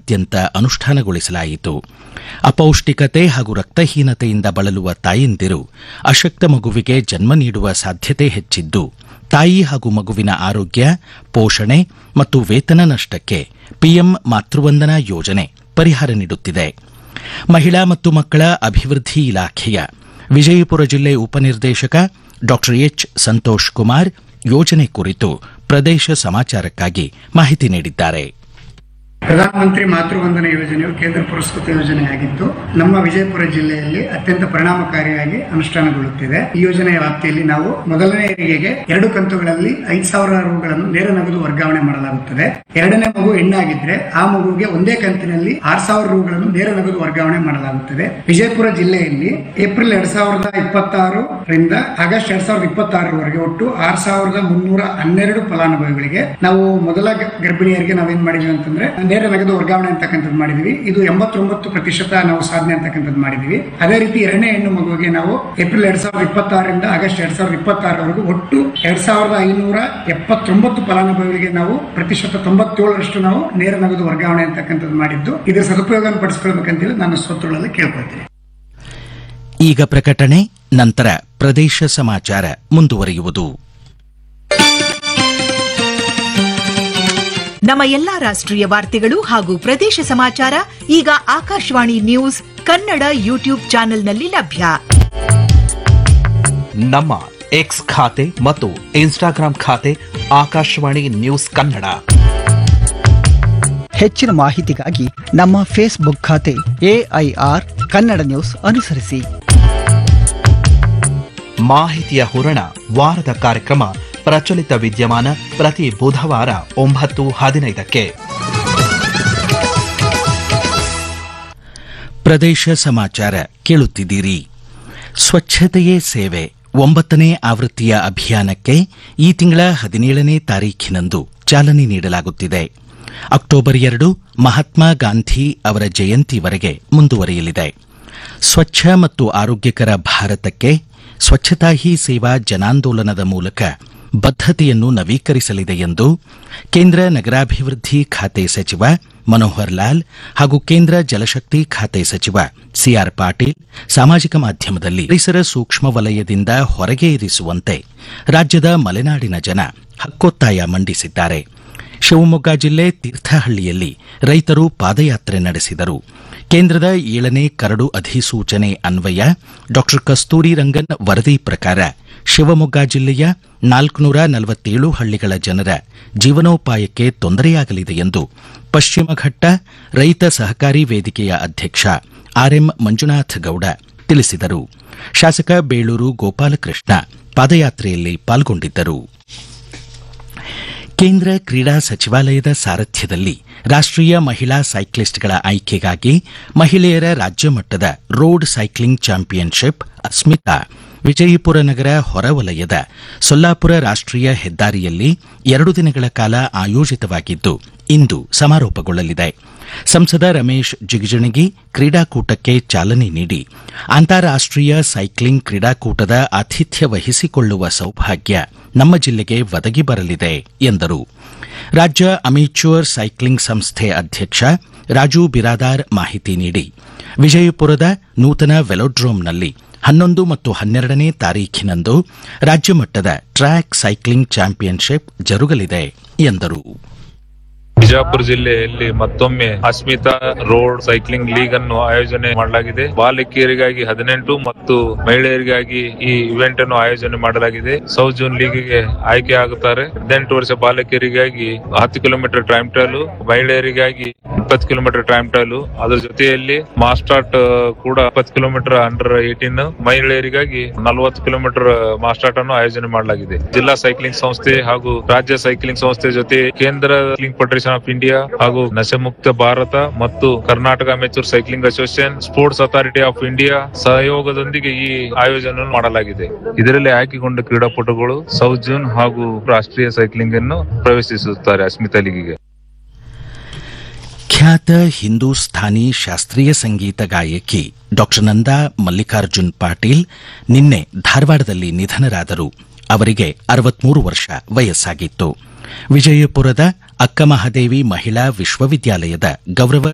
ಜಿಲ್ಲೆಯಾದ್ಯಂತ ಅನುಷ್ಠಾನಗೊಳಿಸಲಾಯಿತು. ಅಪೌಷ್ಟಿಕತೆ ಹಾಗೂ ರಕ್ತಹೀನತೆಯಿಂದ ಬಳಲುವ ತಾಯಂದಿರು ಅಶಕ್ತ ಮಗುವಿಗೆ ಜನ್ಮ ನೀಡುವ ಸಾಧ್ಯತೆ ಹೆಚ್ಚಿದ್ದು, ತಾಯಿ ಹಾಗೂ ಮಗುವಿನ ಆರೋಗ್ಯ, ಪೋಷಣೆ ಮತ್ತು ವೇತನ ನಷ್ಟಕ್ಕೆ ಪಿಎಂ ಮಾತೃವಂದನಾ ಯೋಜನೆ ಪರಿಹಾರ ನೀಡುತ್ತಿದೆ. ಮಹಿಳಾ ಮತ್ತು ಮಕ್ಕಳ ಅಭಿವೃದ್ಧಿ ಇಲಾಖೆಯ ವಿಜಯಪುರ ಜಿಲ್ಲೆ ಉಪನಿರ್ದೇಶಕ ಡಾ ಎಚ್ ಸಂತೋಷ್ ಕುಮಾರ್ ಯೋಜನೆ ಕುರಿತು ಪ್ರದೇಶ ಸಮಾಚಾರಕ್ಕಾಗಿ ಮಾಹಿತಿ ನೀಡಿದ್ದಾರೆ. ಪ್ರಧಾನಮಂತ್ರಿ ಮಾತೃವಂದನಾ ಯೋಜನೆಯು ಕೇಂದ್ರ ಪುರಸ್ಕೃತ ಯೋಜನೆಯಾಗಿದ್ದು, ನಮ್ಮ ವಿಜಯಪುರ ಜಿಲ್ಲೆಯಲ್ಲಿ ಅತ್ಯಂತ ಪರಿಣಾಮಕಾರಿಯಾಗಿ ಅನುಷ್ಠಾನಗೊಳ್ಳುತ್ತಿದೆ. ಈ ಯೋಜನೆಯ ವ್ಯಾಪ್ತಿಯಲ್ಲಿ ನಾವು ಮೊದಲನೇ ಹೆರಿಗೆಗೆ 2 ಕಂತುಗಳಲ್ಲಿ 5,000 ರೂಗಳನ್ನು ನೇರ ನಗದು ವರ್ಗಾವಣೆ ಮಾಡಲಾಗುತ್ತದೆ. ಎರಡನೇ ಮಗು ಹೆಣ್ಣಾಗಿದ್ರೆ ಆ ಮಗುವಿಗೆ ಒಂದೇ ಕಂತಿನಲ್ಲಿ 6,000 ರೂಗಳನ್ನು ನೇರ ನಗದು ವರ್ಗಾವಣೆ ಮಾಡಲಾಗುತ್ತದೆ. ವಿಜಯಪುರ ಜಿಲ್ಲೆಯಲ್ಲಿ ಏಪ್ರಿಲ್ 2026 ರಿಂದ ಆಗಸ್ಟ್ 2026 ಒಟ್ಟು 6,312 ಫಲಾನುಭವಿಗಳಿಗೆ ನಾವು ಮೊದಲ ಗರ್ಭಿಣಿಯರಿಗೆ ನಾವೇನ್ ಮಾಡಿದ್ವಿ ಅಂತಂದ್ರೆ ನೇರ ನಗದು ವರ್ಗಾವಣೆ ಅಂತಕ್ಕಂಥದ್ದು ಮಾಡಿದ್ವಿ. ಇದು 89% ನಾವು ಸಾಧನೆ ಅಂತಕ್ಕಂಥದ್ದು ಮಾಡಿದ್ವಿ. ಅದೇ ರೀತಿ ಎರಡನೇ ಹೆಣ್ಣು ಮಗುವಿಗೆ ನಾವು ಏಪ್ರಿಲ್ 2026 ರಿಂದ ಆಗಸ್ಟ್ 2026 ಒಟ್ಟು 2,579 ಫಲಾನುಭವಿಗಳಿಗೆ ನಾವು ಪ್ರತಿಶತ 97% ನಾವು ನೇರ ನಗದು ವರ್ಗಾವಣೆ ಅಂತಕ್ಕಂಥದ್ದು ಮಾಡಿದ್ದು. ಇದರ ಸದುಪಯೋಗ ಪಡಿಸಿಕೊಳ್ಬೇಕಂತೇಳಿ ನಾನು ಶ್ರೋತೃಗಳಲ್ಲಿ ಕೇಳ್ಕೊಳ್ತೀನಿ. ಈಗ ಪ್ರಕಟಣೆ, ನಂತರ ಪ್ರದೇಶ ಸಮಾಚಾರ ಮುಂದುವರಿಯುವುದು. ನಮ್ಮ ಎಲ್ಲಾ ರಾಷ್ಟ್ರೀಯ ವಾರ್ತೆಗಳು ಹಾಗೂ ಪ್ರದೇಶ ಸಮಾಚಾರ ಈಗ ಆಕಾಶವಾಣಿ ನ್ಯೂಸ್ ಕನ್ನಡ ಯೂಟ್ಯೂಬ್ ಚಾನೆಲ್ನಲ್ಲಿ ಲಭ್ಯ. ನಮ್ಮ ಎಕ್ಸ್ ಖಾತೆ ಮತ್ತು ಇನ್ಸ್ಟಾಗ್ರಾಂ ಖಾತೆ ಆಕಾಶವಾಣಿ ನ್ಯೂಸ್ ಕನ್ನಡ. ಹೆಚ್ಚಿನ ಮಾಹಿತಿಗಾಗಿ ನಮ್ಮ ಫೇಸ್ಬುಕ್ ಖಾತೆ ಎಐಆರ್ ಕನ್ನಡ ನ್ಯೂಸ್ ಅನುಸರಿಸಿ. ಮಾಹಿತಿಯ ಹೂರಣ ವಾರದ ಕಾರ್ಯಕ್ರಮ ಪ್ರಚಲಿತ ವಿದ್ಯಮಾನ ಪ್ರತಿ ಬುಧವಾರ 9:15ಕ್ಕೆ. ಪ್ರದೇಶ ಸಮಾಚಾರ ಕೇಳುತ್ತಿದ್ದೀರಿ. ಸ್ವಚ್ಛತೆಯೇ ಸೇವೆ 9ನೇ ಆವೃತ್ತಿಯ ಅಭಿಯಾನಕ್ಕೆ ಈ ತಿಂಗಳ 17ನೇ ತಾರೀಖಿನಂದು ಚಾಲನೆ ನೀಡಲಾಗುತ್ತಿದೆ. ಅಕ್ಟೋಬರ್ 2 ಮಹಾತ್ಮ ಗಾಂಧಿ ಅವರ ಜಯಂತಿವರೆಗೆ ಮುಂದುವರಿಯಲಿದೆ. ಸ್ವಚ್ಛ ಮತ್ತು ಆರೋಗ್ಯಕರ ಭಾರತಕ್ಕೆ ಸ್ವಚ್ಛತಾ ಹಿ ಸೇವಾ ಜನಾಂದೋಲನದ ಮೂಲಕ ಬದ್ಧತೆಯನ್ನು ನವೀಕರಿಸಲಿದೆ ಎಂದು ಕೇಂದ್ರ ನಗರಾಭಿವೃದ್ಧಿ ಖಾತೆ ಸಚಿವ ಮನೋಹರ್ ಲಾಲ್ ಹಾಗೂ ಕೇಂದ್ರ ಜಲಶಕ್ತಿ ಖಾತೆ ಸಚಿವ ಸಿಆರ್ ಪಾಟೀಲ್ ಸಾಮಾಜಿಕ ಮಾಧ್ಯಮದಲ್ಲಿ ಪರಿಸರ ಸೂಕ್ಷ್ಮ ವಲಯದಿಂದ ಹೊರಗೆ ಇರಿಸುವಂತೆ ರಾಜ್ಯದ ಮಲೆನಾಡಿನ ಜನ ಹಕ್ಕೊತ್ತಾಯ ಮಂಡಿಸಿದ್ದಾರೆ. ಶಿವಮೊಗ್ಗ ಜಿಲ್ಲೆ ತೀರ್ಥಹಳ್ಳಿಯಲ್ಲಿ ರೈತರು ಪಾದಯಾತ್ರೆ ನಡೆಸಿದರು. ಕೇಂದ್ರದ 7ನೇ ಕರಡು ಅಧಿಸೂಚನೆ ಅನ್ವಯ ಡಾ ಕಸ್ತೂರಿ ರಂಗನ್ ವರದಿ ಪ್ರಕಾರ ಶಿವಮೊಗ್ಗ ಜಿಲ್ಲೆಯ 447 ಹಳ್ಳಿಗಳ ಜನರ ಜೀವನೋಪಾಯಕ್ಕೆ ತೊಂದರೆಯಾಗಲಿದೆ ಎಂದು ಪಶ್ಚಿಮ ಘಟ್ಟ ರೈತ ಸಹಕಾರಿ ವೇದಿಕೆಯ ಅಧ್ಯಕ್ಷ ಆರ್ಎಂ ಮಂಜುನಾಥ ಗೌಡ ತಿಳಿಸಿದರು. ಶಾಸಕ ಬೇಳೂರು ಗೋಪಾಲಕೃಷ್ಣ ಪಾದಯಾತ್ರೆಯಲ್ಲಿ ಪಾಲ್ಗೊಂಡಿದ್ದರು. ಕೇಂದ್ರ ಕ್ರೀಡಾ ಸಚಿವಾಲಯದ ಸಾರಥ್ಯದಲ್ಲಿ ರಾಷ್ಟ್ರೀಯ ಮಹಿಳಾ ಸೈಕ್ಲಿಸ್ಟ್ಗಳ ಆಯ್ಕೆಗಾಗಿ ಮಹಿಳೆಯರ ರಾಜ್ಯ ಮಟ್ಟದ road cycling championship Asmita Vijayapura ನಗರ ಹೊರವಲಯದ ಸೊಲ್ಲಾಪುರ ರಾಷ್ಟ್ರೀಯ ಹೆದ್ದಾರಿಯಲ್ಲಿ 2 ದಿನಗಳ ಕಾಲ ಆಯೋಜಿತವಾಗಿದ್ದು ಇಂದು ಸಮಾರೋಪಗೊಳ್ಳಲಿದೆ. ಸಂಸದ ರಮೇಶ್ ಜಿಗಜಿಣಗಿ ಕ್ರೀಡಾಕೂಟಕ್ಕೆ ಚಾಲನೆ ನೀಡಿ ಅಂತಾರಾಷ್ಟ್ರೀಯ ಸೈಕ್ಲಿಂಗ್ ಕ್ರೀಡಾಕೂಟದ ಆತಿಥ್ಯ ವಹಿಸಿಕೊಳ್ಳುವ ಸೌಭಾಗ್ಯ ನಮ್ಮ ಜಿಲ್ಲೆಗೆ ಒದಗಿ ಬರಲಿದೆ ಎಂದರು. ರಾಜ್ಯ ಅಮೆಚ್ಯೂರ್ ಸೈಕ್ಲಿಂಗ್ ಸಂಸ್ಥೆ ಅಧ್ಯಕ್ಷ ರಾಜು ಬಿರಾದಾರ್ ಮಾಹಿತಿ ನೀಡಿ ವಿಜಯಪುರದ ನೂತನ ವೆಲೋಡ್ರೋಮ್ನಲ್ಲಿ 11 ಮತ್ತು 12ನೇ ತಾರೀಖಿನಂದು ರಾಜ್ಯ ಮಟ್ಟದ ಟ್ರ್ಯಾಕ್ ಸೈಕ್ಲಿಂಗ್ ಚಾಂಪಿಯನ್ಶಿಪ್ ಜರುಗಲಿದೆ ಎಂದರು. ಬಿಜಾಪುರ ಜಿಲ್ಲೆಯಲ್ಲಿ ಮತ್ತೊಮ್ಮೆ ಅಸ್ಮಿತಾ ರೋಡ್ ಸೈಕ್ಲಿಂಗ್ ಲೀಗ್ ಅನ್ನು ಆಯೋಜನೆ ಮಾಡಲಾಗಿದೆ. ಬಾಲಕಿಯರಿಗಾಗಿ 18 ಮತ್ತು ಮಹಿಳೆಯರಿಗಾಗಿ ಈ ಇವೆಂಟ್ ಅನ್ನು ಆಯೋಜನೆ ಮಾಡಲಾಗಿದೆ. ಸೌತ್ ಜೂನ್ ಲೀಗ್ಗೆ ಆಯ್ಕೆ ಆಗುತ್ತಾರೆ. 18 ವರ್ಷ ಬಾಲಕಿಯರಿಗಾಗಿ 10 ಕಿಲೋಮೀಟರ್ ಟೈಮ್ ಟ್ರಯಲ್, ಮಹಿಳೆಯರಿಗಾಗಿ 20 ಕಿಲೋಮೀಟರ್ ಟೈಮ್ ಟ್ರಯಲ್, ಅದರ ಜೊತೆಯಲ್ಲಿ ಮಾಸ್ಟಾರ್ಟ್ ಕೂಡ 20 ಕಿಲೋಮೀಟರ್ ಅಂಡರ್ 18, ಮಹಿಳೆಯರಿಗಾಗಿ 40 ಕಿಲೋಮೀಟರ್ ಮಾಸ್ಟಾರ್ಟ್ ಅನ್ನು ಆಯೋಜನೆ ಮಾಡಲಾಗಿದೆ. ಜಿಲ್ಲಾ ಸೈಕ್ಲಿಂಗ್ ಸಂಸ್ಥೆ ಹಾಗೂ ರಾಜ್ಯ ಸೈಕ್ಲಿಂಗ್ ಸಂಸ್ಥೆ ಜೊತೆ ಕೇಂದ್ರ ಸೈಕ್ಲಿಂಗ್ ಫೆಡರೇಷನ್ ಆಫ್ ಇಂಡಿಯಾ ಹಾಗೂ ನಶೆಮುಕ್ತ ಭಾರತ ಮತ್ತು Karnataka amateur cycling association, sports authority of India ಸಹಯೋಗದೊಂದಿಗೆ ಈ ಆಯೋಜನೆ ಮಾಡಲಾಗಿದೆ. ಇದರಲ್ಲಿ ಆಯ್ಕೆಗೊಂಡ ಕ್ರೀಡಾಪಟುಗಳು ಸೌತ್ ಜೂನ್ ಹಾಗೂ ರಾಷ್ಟ್ರೀಯ ಸೈಕ್ಲಿಂಗ್ ಅನ್ನು ಪ್ರವೇಶಿಸುತ್ತಾರೆ. ಅಸ್ಮಿತಾ ಲೀಗಿಗೆ ಖ್ಯಾತ ಹಿಂದೂಸ್ಥಾನಿ ಶಾಸ್ತ್ರೀಯ ಸಂಗೀತ ಗಾಯಕಿ ಡಾ ನಂದಾ ಮಲ್ಲಿಕಾರ್ಜುನ್ ಪಾಟೀಲ್ ನಿನ್ನೆ ಧಾರವಾಡದಲ್ಲಿ ನಿಧನರಾದರು. ಅವರಿಗೆ 63 ವರ್ಷ ವಯಸ್ಸಾಗಿತ್ತು. ವಿಜಯಪುರದ ಅಕ್ಕಮಹಾದೇವಿ ಮಹಿಳಾ ವಿಶ್ವವಿದ್ಯಾಲಯದ ಗೌರವ